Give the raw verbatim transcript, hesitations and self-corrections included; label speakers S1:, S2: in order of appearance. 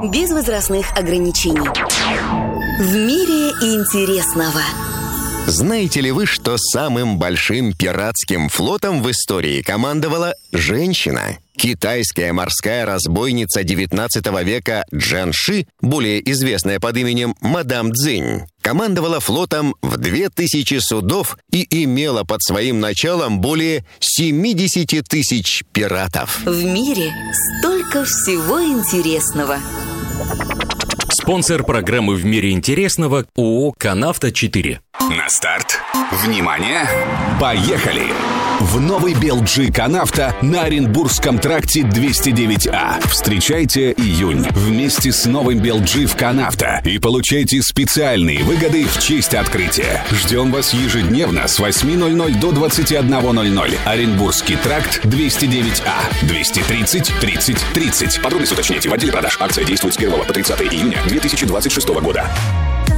S1: без возрастных ограничений. В мире интересного.
S2: Знаете ли вы, что самым большим пиратским флотом в истории командовала женщина? Китайская морская разбойница девятнадцатого века Джан Ши, более известная под именем Мадам Цзинь, командовала флотом в две тысячи судов и имела под своим началом более семьдесят тысяч пиратов.
S1: В мире столько всего интересного.
S3: Спонсор программы «В мире интересного» ООО «Канавто четыре».
S4: На старт. Внимание! Поехали! В новый би эл джи «Канавто» на Оренбургском тракте двести девять А. Встречайте июнь вместе с новым би эл джи в «Канавто» и получайте специальные выгоды в честь открытия. Ждем вас ежедневно с восьми ноль-ноль до двадцати одного ноль-ноль. Оренбургский тракт двести девять А. двести тридцать тридцать тридцать. Подробности уточняйте в отделе продаж. Акция действует с первого по тридцатое июня две тысячи двадцать шестого года.